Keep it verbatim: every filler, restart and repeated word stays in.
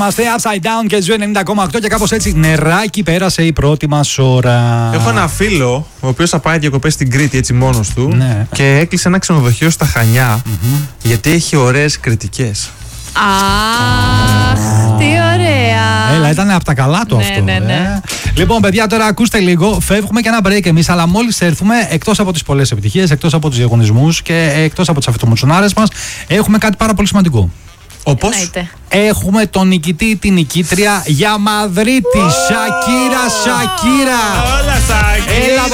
Είμαστε Upside Down και Ζου ενενήντα κόμμα οκτώ και κάπως έτσι νεράκι πέρασε η πρώτη μας ώρα. Έχω ένα φίλο, ο οποίος θα πάει διακοπές στην Κρήτη έτσι μόνος του, ναι. και έκλεισε ένα ξενοδοχείο στα Χανιά, mm-hmm. γιατί έχει ωραίες κριτικές. Αχ, τι ωραία. Έλα, ήταν από τα καλά του ναι, αυτό. Ναι, ναι. Ε. Λοιπόν, παιδιά, τώρα ακούστε λίγο. Φεύγουμε και ένα break εμείς, αλλά μόλις έρθουμε, εκτός από τις πολλές επιτυχίες, εκτός από τους διαγωνισμούς και εκτός από τις αυτομουτσουνάρες μας, έχουμε κάτι πάρα πολύ σημαντικό. Όπως? Έχουμε τον νικητή, την νικήτρια για Μαδρίτη. Σακύρα, Σακύρα. Όλα, Σακύρα.